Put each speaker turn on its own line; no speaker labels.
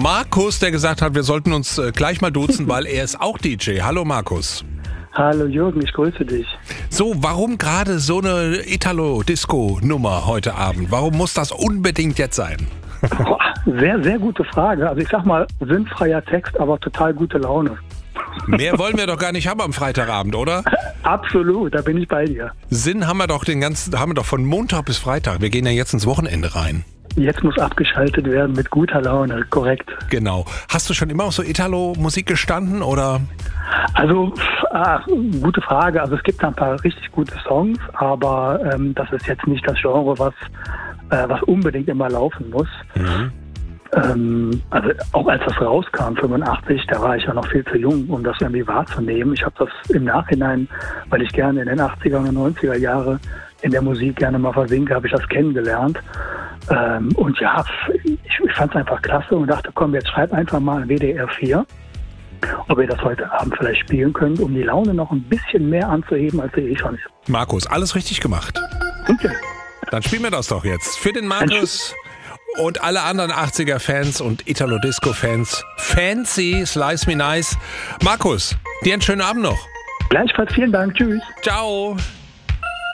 Markus, der gesagt hat, wir sollten uns gleich mal duzen, weil er ist auch DJ. Hallo Markus.
Hallo Jürgen, ich grüße dich.
So, warum gerade so eine Italo-Disco-Nummer heute Abend? Warum muss das unbedingt jetzt sein?
Boah, sehr, sehr gute Frage. Also ich sag mal, sinnfreier Text, aber total gute Laune.
Mehr wollen wir doch gar nicht haben am Freitagabend, oder?
Absolut, da bin ich bei dir.
Sinn haben wir doch von Montag bis Freitag. Wir gehen ja jetzt ins Wochenende rein.
Jetzt muss abgeschaltet werden mit guter Laune, korrekt.
Genau. Hast du schon immer auf so Italo-Musik gestanden, oder?
Also, gute Frage. Also es gibt ein paar richtig gute Songs, aber das ist jetzt nicht das Genre, was unbedingt immer laufen muss.
Mhm.
Also auch als das rauskam, 85, da war ich ja noch viel zu jung, um das irgendwie wahrzunehmen. Ich habe das im Nachhinein, weil ich gerne in den 80er und 90er Jahre in der Musik gerne mal versinke, habe ich das kennengelernt. Und ja, ich fand es einfach klasse und dachte, komm, jetzt schreib einfach mal an WDR 4, ob ihr das heute Abend vielleicht spielen könnt, um die Laune noch ein bisschen mehr anzuheben, als sie schon ist.
Markus, alles richtig gemacht.
Okay.
Dann spielen wir das doch jetzt. Für den Markus und alle anderen 80er-Fans und Italo-Disco-Fans. Fancy, Slice Me Nice. Markus, dir einen schönen Abend noch.
Gleichfalls, vielen Dank. Tschüss.
Ciao.